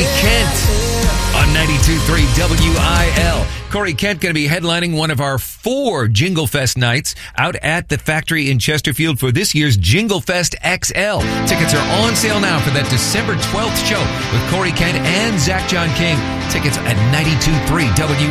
Kent on 92.3 WIL. Corey Kent going to be headlining one of our 4 Jingle Fest nights out at the factory in Chesterfield for this year's Jingle Fest XL. Tickets are on sale now for that December 12th show with Corey Kent and Zach John King. Tickets at 92.3 WIL.